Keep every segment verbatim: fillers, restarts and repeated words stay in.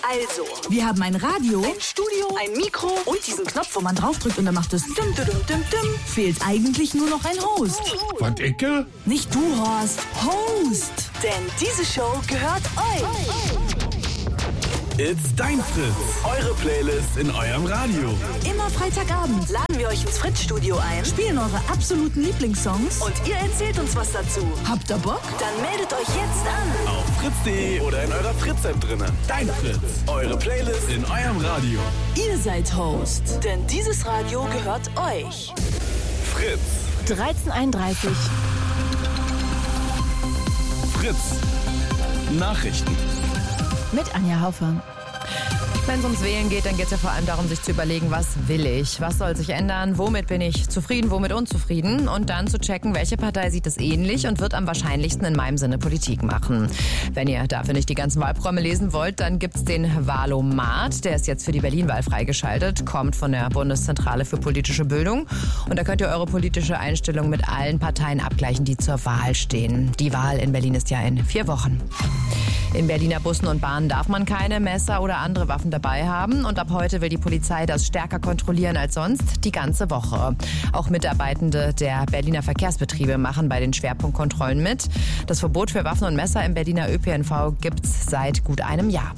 Also, wir haben ein Radio, ein Studio, ein Mikro und diesen Knopf, wo man draufdrückt und dann macht es dum, dum, dum, dum. Fehlt eigentlich nur noch ein Host. Was, Ecke? Nicht du, Horst. Host. Denn diese Show gehört euch. It's dein Fritz. Eure Playlist in eurem Radio. Immer Freitagabend Laden wir euch ins Fritz-Studio ein, spielen eure absoluten Lieblingssongs und ihr erzählt uns was dazu. Habt ihr Bock? Dann meldet euch jetzt an. Auf fritz punkt de oder in eurer Fritz-App drinne. Dein Fritz. Eure Playlist in eurem Radio. Ihr seid Host. Denn dieses Radio gehört euch. Fritz. dreizehn Uhr einunddreißig. Fritz. Nachrichten. Mit Anja Haufer. Wenn es ums Wählen geht, dann geht es ja vor allem darum, sich zu überlegen, was will ich? Was soll sich ändern? Womit bin ich zufrieden? Womit unzufrieden? Und dann zu checken, welche Partei sieht es ähnlich und wird am wahrscheinlichsten in meinem Sinne Politik machen. Wenn ihr dafür nicht die ganzen Wahlprogramme lesen wollt, dann gibt's den Wahlomat. Der ist jetzt für die Berlin-Wahl freigeschaltet, kommt von der Bundeszentrale für politische Bildung. Und da könnt ihr eure politische Einstellung mit allen Parteien abgleichen, die zur Wahl stehen. Die Wahl in Berlin ist ja in vier Wochen. In Berliner Bussen und Bahnen darf man keine Messer oder andere Waffen dabei haben. Und ab heute will die Polizei das stärker kontrollieren als sonst, die ganze Woche. Auch Mitarbeitende der Berliner Verkehrsbetriebe machen bei den Schwerpunktkontrollen mit. Das Verbot für Waffen und Messer im Berliner Ö P N V gibt's seit gut einem Jahr.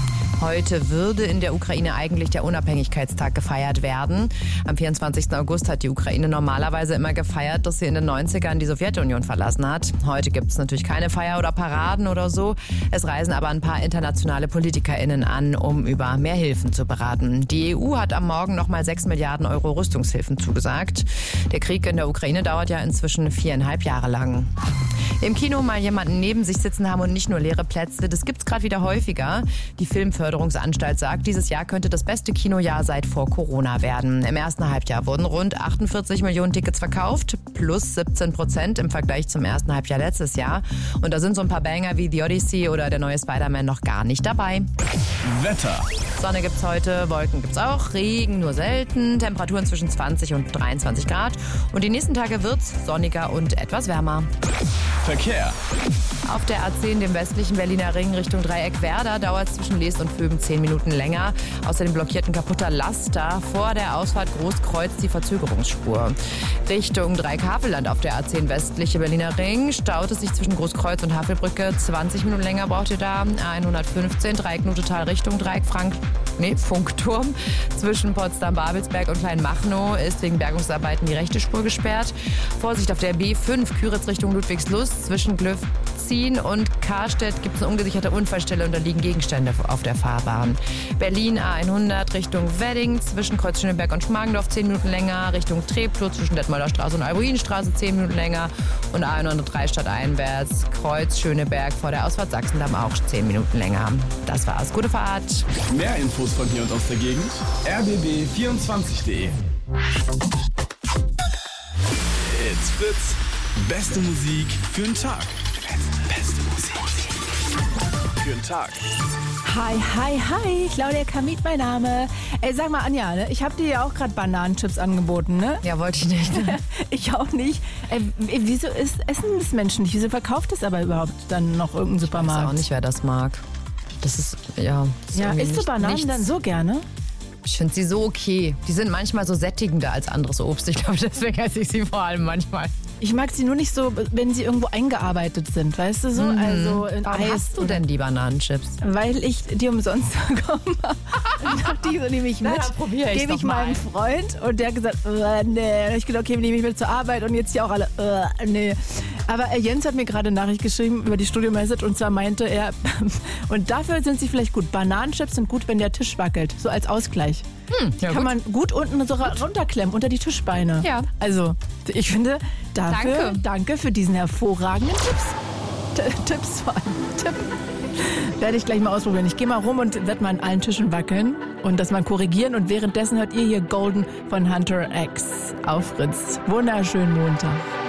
Heute würde in der Ukraine eigentlich der Unabhängigkeitstag gefeiert werden. Am vierundzwanzigsten August hat die Ukraine normalerweise immer gefeiert, dass sie in den neunzigern die Sowjetunion verlassen hat. Heute gibt es natürlich keine Feier oder Paraden oder so. Es reisen aber ein paar internationale PolitikerInnen an, um über mehr Hilfen zu beraten. Die E U hat am Morgen nochmal sechs Milliarden Euro Rüstungshilfen zugesagt. Der Krieg in der Ukraine dauert ja inzwischen viereinhalb Jahre lang. Im Kino mal jemanden neben sich sitzen haben und nicht nur leere Plätze, das gibt's gerade wieder häufiger. Die Filmförderungsanstalt sagt, dieses Jahr könnte das beste Kinojahr seit vor Corona werden. Im ersten Halbjahr wurden rund achtundvierzig Millionen Tickets verkauft, plus siebzehn Prozent im Vergleich zum ersten Halbjahr letztes Jahr. Und da sind so ein paar Banger wie The Odyssey oder der neue Spider-Man noch gar nicht dabei. Wetter. Sonne gibt's heute, Wolken gibt's auch, Regen nur selten, Temperaturen zwischen zwanzig und dreiundzwanzig Grad. Und die nächsten Tage wird's sonniger und etwas wärmer. Verkehr. Auf der A zehn, dem westlichen Berliner Ring Richtung Dreieck Werder, dauert es zwischen Leest und Vöben zehn Minuten länger. Außerdem blockiert ein kaputter Laster vor der Ausfahrt Großkreuz die Verzögerungsspur. Richtung Dreieck-Havelland auf der A zehn, westliche Berliner Ring, staut es sich zwischen Großkreuz und Havelbrücke. zwanzig Minuten länger braucht ihr da. A hundertfünfzehn, Dreieck Nutetal Richtung Dreieck Frank, nee, Funkturm. Zwischen Potsdam-Babelsberg und Kleinmachnow ist wegen Bergungsarbeiten die rechte Spur gesperrt. Vorsicht auf der B fünf, Küritz Richtung Ludwigslust. Zwischen Glöfzin und Karstedt gibt es eine ungesicherte Unfallstelle und da liegen Gegenstände auf der Fahrbahn. Berlin A hundert Richtung Wedding, zwischen Kreuz Schöneberg und Schmargendorf zehn Minuten länger. Richtung Treptow zwischen Detmolder Straße und Albuinstraße zehn Minuten länger. Und A hundertdrei stadteinwärts, Kreuz Schöneberg vor der Ausfahrt Sachsendamm auch zehn Minuten länger. Das war's. Gute Fahrt. Mehr Infos von hier und aus der Gegend. r b b vierundzwanzig punkt de. It's Fritz. Beste Musik für den Tag. Beste Musik für den Tag. Hi, hi, hi. Claudia Kamit, mein Name. Ey, sag mal, Anja, ne? Ich habe dir ja auch gerade Bananenchips angeboten, ne? Ja, wollte ich nicht. Ich auch nicht. Ey, wieso ist, essen das Menschen nicht? Wieso verkauft es aber überhaupt dann noch irgendein Supermarkt? Ich weiß auch nicht, wer das mag. Das ist, ja... Ist ja, isst du nicht, Bananen nichts. dann so gerne? Ich finde sie so okay. Die sind manchmal so sättigender als anderes Obst. Ich glaube, deswegen esse ich sie vor allem manchmal. Ich mag sie nur nicht so, wenn sie irgendwo eingearbeitet sind, weißt du so? Mhm. Also in Warum Eis hast du oder- denn die Bananenchips? Weil ich die umsonst bekommen habe. Und dachte ich, so nehme ich Na, mit, dann probier ich's gebe ich doch mal. meinem Freund und der hat gesagt, äh, nee. Und ich gedacht, okay, nehme ich mit zur Arbeit und jetzt hier auch alle, äh, nee. Aber äh, Jens hat mir gerade eine Nachricht geschrieben über die Studio-Message und zwar meinte er, und dafür sind sie vielleicht gut. Bananenchips sind gut, wenn der Tisch wackelt, so als Ausgleich. Hm, ja, Kann gut. man gut unten so ra- runterklemmen, unter die Tischbeine. Ja. Also, ich finde, dafür, Danke. danke für diesen hervorragenden Tipps. T- Tipps vor allem. Tipp. Werde ich gleich mal ausprobieren. Ich gehe mal rum und werde mal an allen Tischen wackeln und das mal korrigieren. Und währenddessen hört ihr hier Golden von Hunter X auf Fritz. Wunderschönen Montag.